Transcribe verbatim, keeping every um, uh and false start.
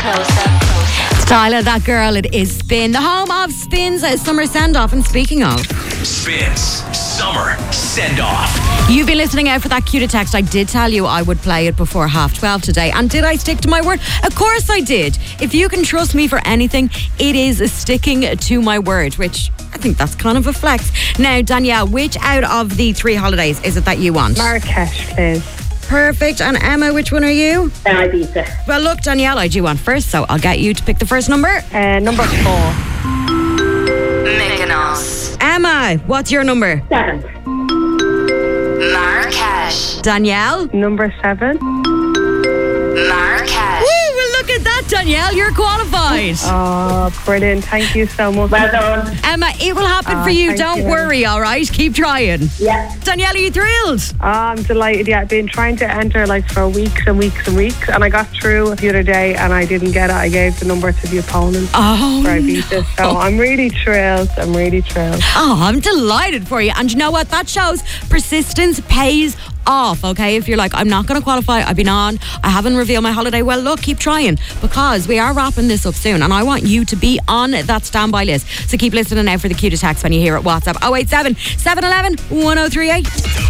Style of that girl, it is Spin, the home of Spin's uh, summer send-off. And speaking of Spin's summer send-off. You've been listening out for that cue to text. I did tell you I would play it before half twelve today. And did I stick to my word? Of course I did. If you can trust me for anything, it is sticking to my word, which I think that's kind of a flex. Now, Danielle, which out of the three holidays is it that you want? Marrakesh, please. Perfect. And Emma, which one are you? Ibiza. Well, look, Danielle, I do want first, so I'll get you to pick the first number. Uh, number four. Mykonos. Emma, what's your number? Seven. Marrakesh. Danielle? Number seven. Marrakesh. Woo, well, look at that, Danielle. You're qualified. Oh, brilliant. Thank you so much. Well done. Emma, it will happen Oh, for you. thank Don't you. worry, all right? Keep trying. Yeah. Danielle, are you thrilled? Oh, I'm delighted. Yeah, I've been trying to enter like for weeks and weeks and weeks, and I got through the other day and I didn't get it. I gave the number to the opponent Oh, for Ibiza. So I'm really thrilled. I'm really thrilled. Oh, I'm delighted for you. And you know what? That shows persistence pays off, okay? If you're like, I'm not going to qualify, I've been on, I haven't revealed my holiday. Well, look, keep trying, because we are wrapping this up soon and I want you to be on that standby list. So keep listening out for the cue to text when you hear it. WhatsApp oh eight seven, seven one one, one oh three eight.